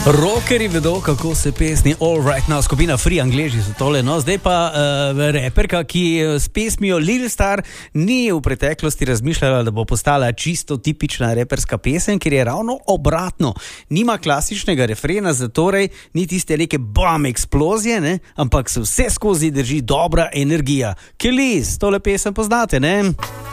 Rockeri vedo, kako se pesmi All Right Now, skupina Free, Angleži so tole, no, zdaj pa reperka, ki s pesmijo Lil Star ni v preteklosti razmišljala, da bo postala čisto tipična reperska pesem, ker je ravno obratno. Nima klasičnega refrena, zatorej ni tiste neke bam eksplozije, ne, ampak se vse skozi drži dobra energija. Kelis, tole pesem poznate, ne?